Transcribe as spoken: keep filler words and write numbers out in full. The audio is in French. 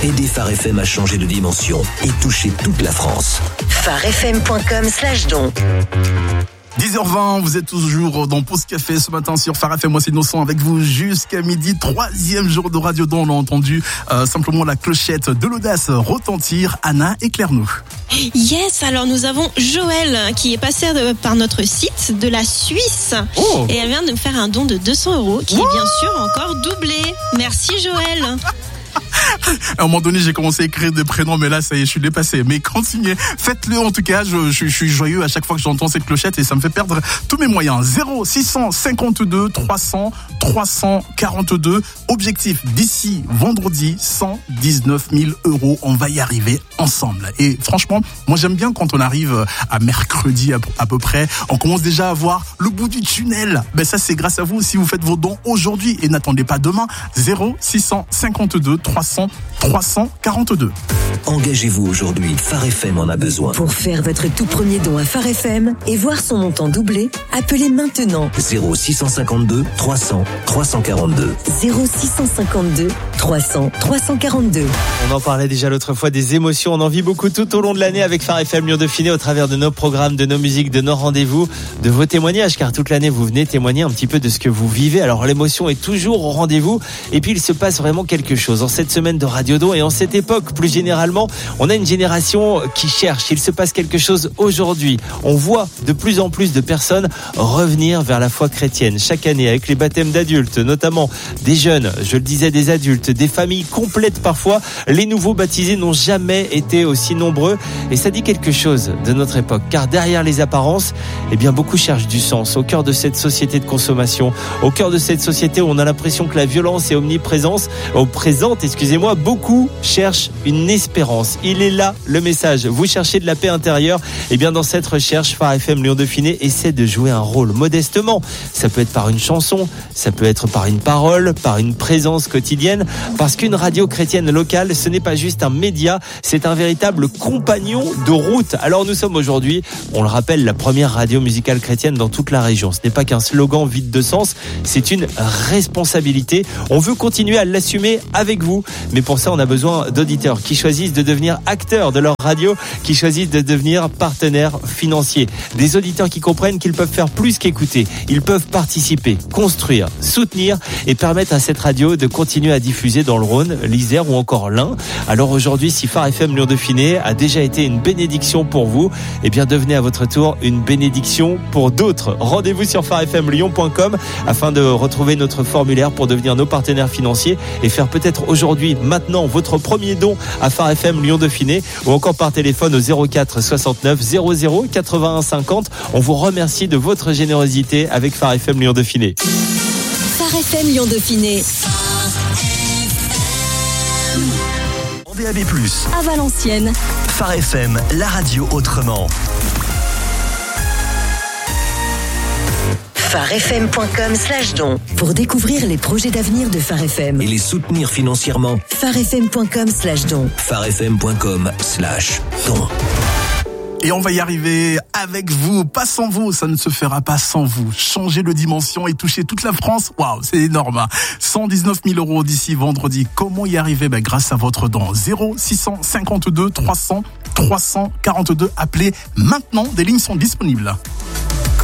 Aidez Phare F M à changer de dimension et toucher toute la France. pharefm.com slash don. dix heures vingt, vous êtes toujours dans Pause Café ce matin sur Phare F M. Moi, c'est Innocent avec vous jusqu'à midi. Troisième jour de Radio Don. On a entendu euh, simplement la clochette de l'audace retentir. Anna, éclaire-nous. Yes, alors nous avons Joël qui est passé par notre site de la Suisse. Oh. Et elle vient de me faire un don de deux cents euros qui Wow. est bien sûr encore doublé. Merci Joël. À un moment donné, j'ai commencé à écrire des prénoms, mais là, ça y est, je suis dépassé. Mais continuez, faites-le en tout cas. Je, je, je suis joyeux à chaque fois que j'entends cette clochette et ça me fait perdre tous mes moyens. zéro six cent cinquante-deux trois cents trois cent quarante-deux. Objectif d'ici vendredi, cent dix-neuf mille euros. On va y arriver ensemble. Et franchement, moi j'aime bien quand on arrive à mercredi à, à peu près. On commence déjà à voir le bout du tunnel. Ben ça, c'est grâce à vous si vous faites vos dons aujourd'hui. Et n'attendez pas demain. zéro six cent cinquante-deux trois cents trois cent quarante-deux. Engagez-vous aujourd'hui, Phare F M en a besoin. Pour faire votre tout premier don à Phare F M et voir son montant doublé, appelez maintenant zéro six cent cinquante-deux trois cents trois cent quarante-deux. zéro six cent cinquante-deux trois cents trois cent quarante-deux. On en parlait déjà l'autre fois, des émotions, on en vit beaucoup tout au long de l'année avec Phare F M Lyon-Dauphiné au travers de nos programmes, de nos musiques, de nos rendez-vous, de vos témoignages, car toute l'année vous venez témoigner un petit peu de ce que vous vivez. Alors l'émotion est toujours au rendez-vous et puis il se passe vraiment quelque chose en cette semaine de Radio Don et en cette époque plus généralement. On a une génération qui cherche, il se passe quelque chose aujourd'hui. On voit de plus en plus de personnes revenir vers la foi chrétienne chaque année avec les baptêmes d'adultes, notamment des jeunes, je le disais, des adultes, des familles complètes parfois. Les nouveaux baptisés n'ont jamais été aussi nombreux et ça dit quelque chose de notre époque, car derrière les apparences, eh bien beaucoup cherchent du sens au cœur de cette société de consommation, au cœur de cette société où on a l'impression que la violence est omniprésente, au présente, excusez-moi, beaucoup cherchent une espérance. Il est là le message. Vous cherchez de la paix intérieure. Et bien dans cette recherche, Phare F M Lyon-Dauphiné essaie de jouer un rôle modestement. Ça peut être par une chanson, ça peut être par une parole, par une présence quotidienne. Parce qu'une radio chrétienne locale, ce n'est pas juste un média, c'est un véritable compagnon de route. Alors nous sommes aujourd'hui, on le rappelle, la première radio musicale chrétienne dans toute la région. Ce n'est pas qu'un slogan vide de sens, c'est une responsabilité. On veut continuer à l'assumer avec vous. Mais pour ça, on a besoin d'auditeurs qui choisissent de devenir acteurs de leur radio, qui choisissent de devenir partenaires financiers. Des auditeurs qui comprennent qu'ils peuvent faire plus qu'écouter. Ils peuvent participer, construire, soutenir et permettre à cette radio de continuer à diffuser dans le Rhône, l'Isère ou encore l'Ain. Alors aujourd'hui, si Phare F M Lyon-Dauphiné a déjà été une bénédiction pour vous, eh bien devenez à votre tour une bénédiction pour d'autres. Rendez-vous sur phare f m lyon point com afin de retrouver notre formulaire pour devenir nos partenaires financiers et faire peut-être aujourd'hui, maintenant, votre premier don à Phare F M Lyon-Dauphiné ou encore par téléphone au zéro quatre soixante-neuf zéro zéro quatre-vingt-un cinquante. On vous remercie de votre générosité avec Phare F M Lyon-Dauphiné. Phare F M Lyon-Dauphiné. En D A B plus, À Valenciennes. Phare F M, la radio autrement. pharefm.com slash don. Pour découvrir les projets d'avenir de Phare F M. Et les soutenir financièrement. pharefm.com slash don. pharefm.com slash don. Et on va y arriver avec vous, pas sans vous, ça ne se fera pas sans vous. Changer de dimension et toucher toute la France, waouh, c'est énorme. Hein. cent dix-neuf mille euros d'ici vendredi. Comment y arriver? Ben, grâce à votre don. zéro six cent cinquante-deux trois cents trois cent quarante-deux. Appelez maintenant, des lignes sont disponibles.